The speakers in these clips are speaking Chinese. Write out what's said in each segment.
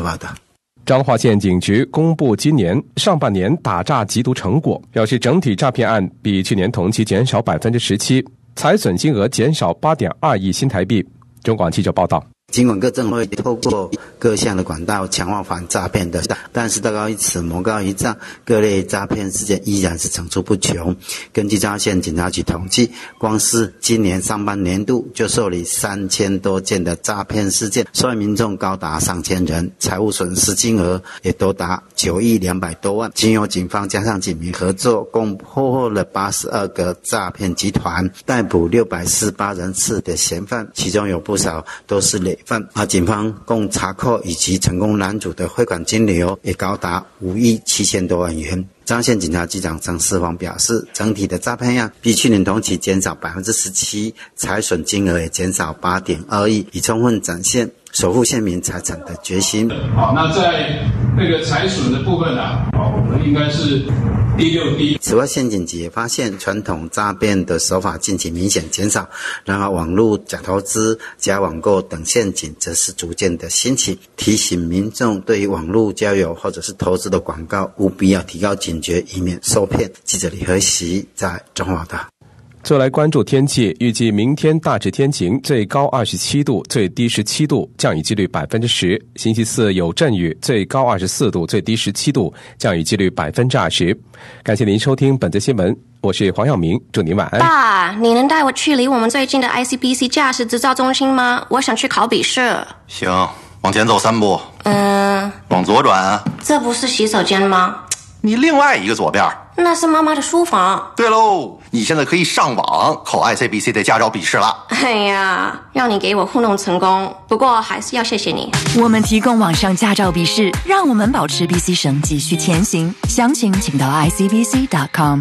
报道。 彰化县警局公布今年上半年打诈缉毒成果，表示整体诈骗案比去年同期减少 17%， 财损金额减少 8.2 亿新台币。中广记者报道。 尽管各政会透过各项的管道强化反诈骗的，但是道高一尺魔高一丈，各类诈骗事件依然是层出不穷。根据彰化县警察局统计，光是今年上半年度就受理3000多件的诈骗事件，受害民众高达上千人，财务损失金额也多达9亿200多万。经由警方加上警民合作，共破获了82个诈骗集团，逮捕648人次的嫌犯，其中有不少都是累犯。警方共查扣以及成功拦阻的汇款金流也高达5亿7千多万元。彰化县警察局长张世煌表示，整体的诈骗案比去年同期减少 17%， 财损金额也减少 8.2 亿，以充分展现守护县民财产的决心。 好，那在那个财损的部分我们应该是第6低。 此外，县警局也发现传统诈骗的手法近期明显减少，然而网络假投资、假网购等陷阱则是逐渐的兴起，提醒民众对于网络交友或者是投资的广告务必要提高警觉，以免受骗。记者李和喜在中华的。 再来关注天气，预计明天大致天晴，最高27度，最低17度，降雨几率 10%。星期四有阵雨，最高24度，最低17度，降雨几率 20%。感谢您收听本则新闻，我是黄耀明，祝您晚安。 爸，你能带我去离我们最近的 ICBC 驾驶执照中心吗？我想去考笔试。 行，往前走3步。往左转啊。 这不是洗手间吗？ 你另外一个左边。 那是妈妈的书房。 对喽，你现在可以上网考 ICBC 的驾照笔试了。 哎呀，让你给我糊弄成功，不过还是要谢谢你。 我们提供网上驾照笔试，让我们保持 BC 省继续前行。详情请到 icbc.com。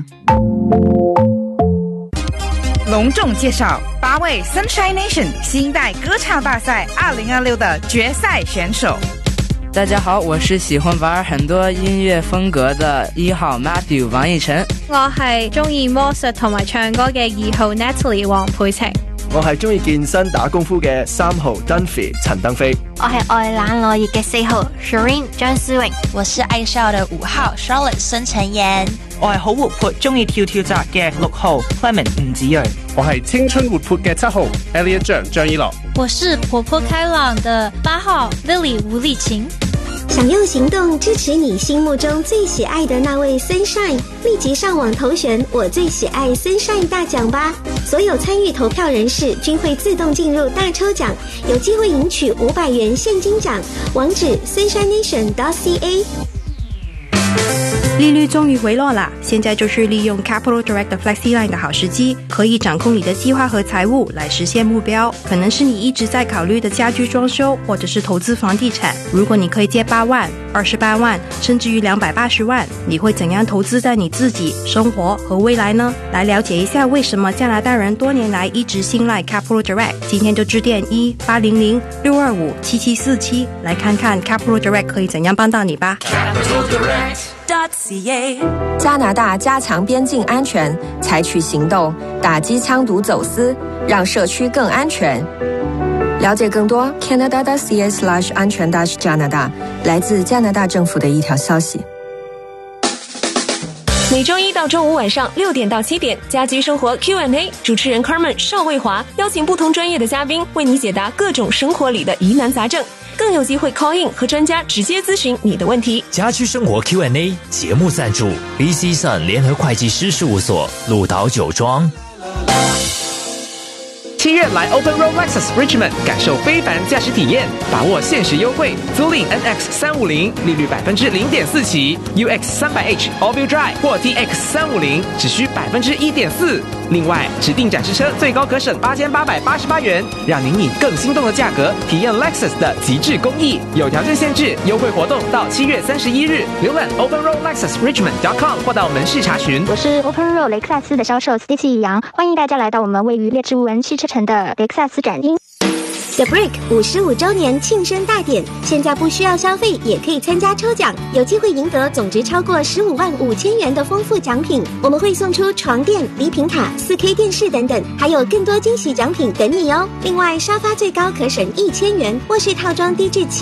隆重介绍8位 Sunshine Nation 新一代歌唱大赛2026的决赛选手。 大家好，我是喜歡玩很多音樂風格的1號 Matthew 王奕晨。 我係中意魔術同埋唱歌嘅2號 Natalie 黃佩晴。 我係中意健身打功夫嘅3號 Dunphy 陳登飛。 我係愛冷落熱嘅4號 Shireen 張思穎。 我是愛笑的5號 Charlotte 孫陳妍。 我係好活潑中意跳跳紮嘅6號 Clement 吳子睿。 我係青春活潑嘅7號 Elliot 張一樂。 我是活潑開朗的8號 Lily 吳麗琴。 想用行动支持你心目中最喜爱的那位 Sunshine， 立即上网投选我最喜爱 Sunshine 大奖吧！所有参与投票人士均会自动进入大抽奖，有机会赢取500元现金奖。网址 sunshinenation.ca。 利率终于回落啦，现在就是利用 Capital Direct 的 FlexiLine 的好时机，可以掌控你的计划和财务来实现目标。可能是你一直在考虑的家居装修，或者是投资房地产。如果你可以借8万、28万，甚至于280万，你会怎样投资在你自己、生活和未来呢？来了解一下为什么加拿大人多年来一直信赖 Capital Direct， 今天就致电1-800-625-7747来看看 Capital Direct 可以怎样帮到你吧。 加拿大加强边境安全，采取行动打击枪毒走私，让社区更安全。了解更多 Canada.ca/ 安全加拿大，来自加拿大政府的一条消息。 每周一到周五晚上6点到7点，家居生活 Q&A， 主持人 Carmen 邵卫华邀请不同专业的嘉宾为你解答各种生活里的疑难杂症，更有机会 call in 和专家直接咨询你的问题。 家居生活 Q&A 节目赞助 BC Sun 联合会计师事务所，鹿岛酒庄。 7月来 Open Road Lexus Richmond 感受非凡驾驶体验，把握限时优惠，租赁 NX 350利率 0.4% 起 ，UX 300H All-Wheel Drive 或 TX 350只需 1.4%。另外，指定展示车最高可省8888元，让您以更心动的价格体验 Lexus 的极致工艺。有条件限制，优惠活动到7月31日。浏览 OpenRoadLexusRichmond.com 或到门市查询。 我是 Open Road 雷克萨斯的销售 Stacy 杨，欢迎大家来到我们位于列治文汽车城的雷克萨斯展厅。 The Brick 55周年庆生大典，现在不需要消费也可以参加抽奖，有机会赢得总值超过155000元的丰富奖品。我们会送出床垫、礼品卡、4K 电视等等，还有更多惊喜奖品等你哦。另外，沙发最高可省1000元，卧室套装低至7